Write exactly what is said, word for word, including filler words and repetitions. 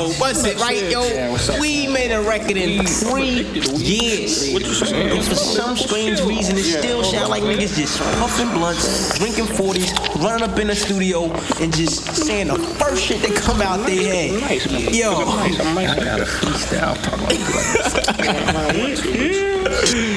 Yo, what's it, right, yo? Yeah, what's up? We made a record in three years. And for some strange reason, it still sound like niggas just puffing blunts, drinking forties, running up in the studio, and just saying the first shit that come out their head. Nice, man. Yo. I got a freestyle talking like